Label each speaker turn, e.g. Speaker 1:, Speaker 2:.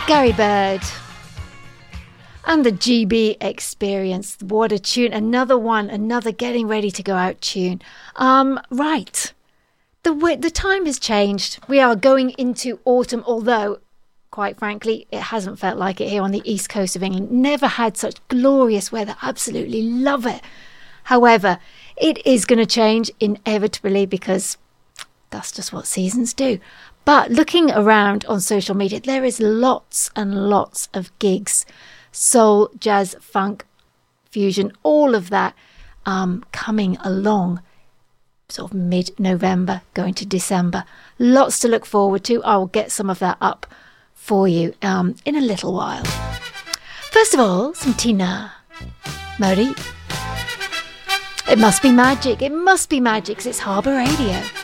Speaker 1: Gary Bird and the GB Experience. What a tune. Another getting ready to go out tune. Right. The time has changed. We are going into autumn, although, quite frankly, it hasn't felt like it here on the east coast of England. Never had such glorious weather. Absolutely love it. However, it is going to change inevitably because that's just what seasons do. But looking around on social media, there is lots and lots of gigs. Soul, jazz, funk, fusion, all of that coming along sort of mid-November, going to December. Lots to look forward to. I'll get some of that up for you in a little while. First of all, some Tina Marie. It must be magic. It must be magic because it's Harbour Radio.